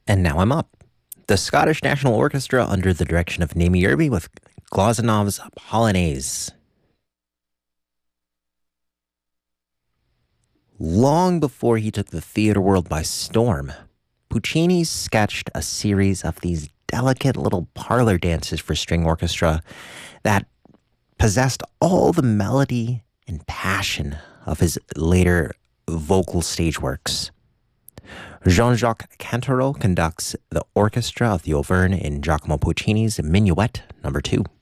And now I'm up. The Scottish National Orchestra under the direction of Naomi Yerby with Glazanov's Polonaise. Long before he took the theater world by storm, Puccini sketched a series of these delicate little parlor dances for string orchestra that possessed all the melody and passion of his later vocal stage works. Jean-Jacques Cantaro conducts the orchestra of the Auvergne in Giacomo Puccini's Minuet No. 2.